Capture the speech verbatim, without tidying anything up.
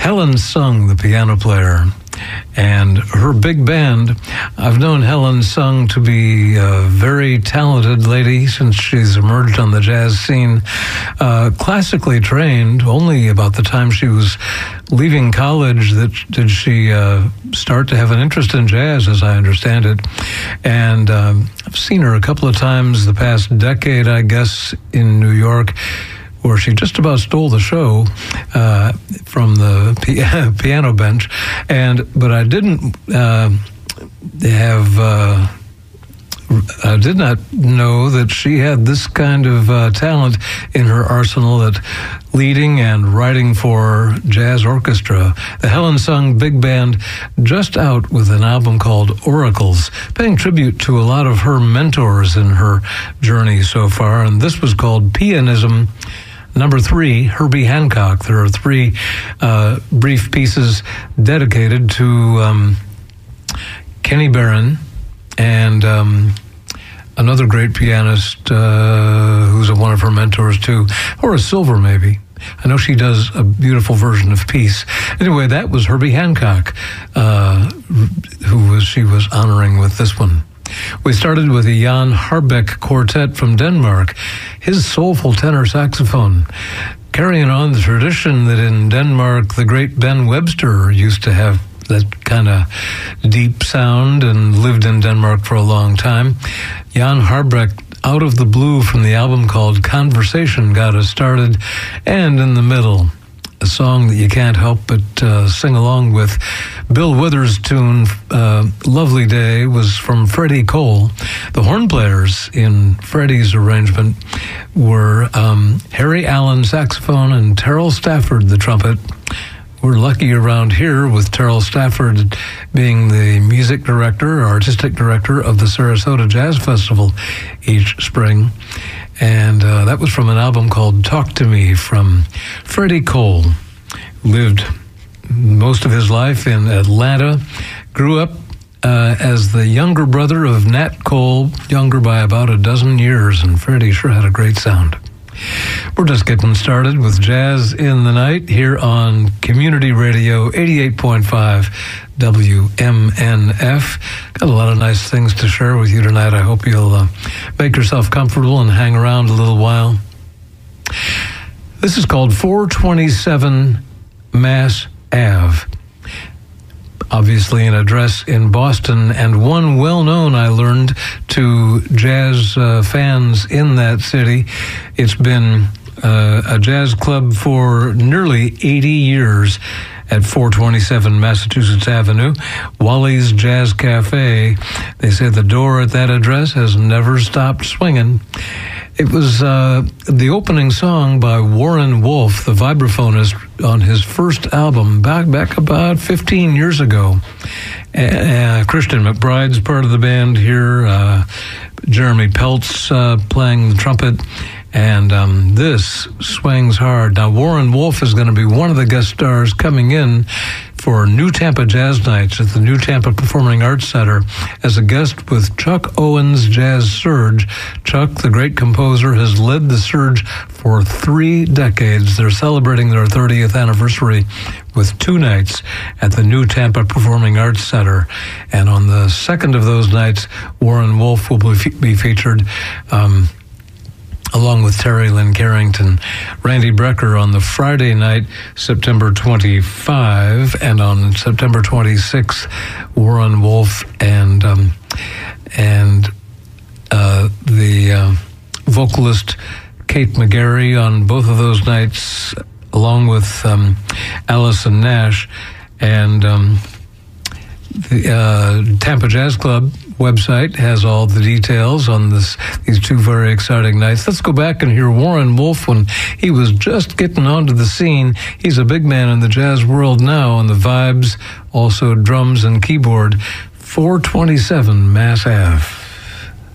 Helen Sung, the piano player, and her big band. I've known Helen Sung to be a very talented lady since she's emerged on the jazz scene. Uh, classically trained, only about the time she was leaving college that did she uh, start to have an interest in jazz, as I understand it. And um, I've seen her a couple of times the past decade, I guess, in New York, where she just about stole the show uh, from the p- piano bench. And but I didn't uh, have. Uh, I did not know that she had this kind of uh, talent in her arsenal, that leading and writing for jazz orchestra. The Helen Sung Big Band just out with an album called Oracles, paying tribute to a lot of her mentors in her journey so far. And this was called Pianism Number Three, Herbie Hancock. There are three uh, brief pieces dedicated to um, Kenny Barron and um, another great pianist uh, who's a, one of her mentors too, or a Silver maybe. I know she does a beautiful version of Peace. Anyway, that was Herbie Hancock, uh, who was she was honoring with this one. We started with a Jan Harbeck quartet from Denmark, his soulful tenor saxophone, carrying on the tradition that in Denmark the great Ben Webster used to have, that kind of deep sound, and lived in Denmark for a long time. Jan Harbeck, out of the blue from the album called Conversation, got us started, and in the middle, a song that you can't help but uh, sing along with. Bill Withers' tune, uh, Lovely Day, was from Freddie Cole. The horn players in Freddie's arrangement were um, Harry Allen, saxophone, and Terrell Stafford, the trumpet. We're lucky around here with Terrell Stafford being the music director, artistic director of the Sarasota Jazz Festival each spring. And uh, that was from an album called Talk to Me from Freddie Cole. Lived most of his life in Atlanta, grew up uh, as the younger brother of Nat Cole, younger by about a dozen years, and Freddie sure had a great sound. We're just getting started with Jazz in the Night here on Community Radio eighty-eight point five W M N F. Got a lot of nice things to share with you tonight. I hope you'll uh, make yourself comfortable and hang around a little while. This is called four twenty-seven Mass Ave. Obviously an address in Boston, and one well-known, I learned, to jazz uh, fans in that city. It's been uh, a jazz club for nearly eighty years at four twenty-seven Massachusetts Avenue, Wally's Jazz Cafe. They say the door at that address has never stopped swinging. It was uh, the opening song by Warren Wolf, the vibraphonist, on his first album back back about fifteen years ago. Uh, Christian McBride's part of the band here. Uh, Jeremy Peltz uh, playing the trumpet. And um, this swings hard. Now, Warren Wolf is going to be one of the guest stars coming in for New Tampa Jazz Nights at the New Tampa Performing Arts Center as a guest with Chuck Owens' Jazz Surge. Chuck, the great composer, has led the Surge for three decades. They're celebrating their thirtieth anniversary with two nights at the New Tampa Performing Arts Center. And on the second of those nights, Warren Wolf will be featured um, along with Terry Lynn Carrington. Randy Brecker on the Friday night, September twenty-fifth, and on September twenty-sixth, Warren Wolf and um, and uh, the uh, vocalist Kate McGarry on both of those nights, along with um, Allison Nash. And um, the uh, Tampa Jazz Club website has all the details on this these two very exciting nights. Let's go back and hear Warren Wolf when he was just getting onto the scene. He's a big man in the jazz world now on the vibes, also drums and keyboard. four twenty-seven Mass Ave.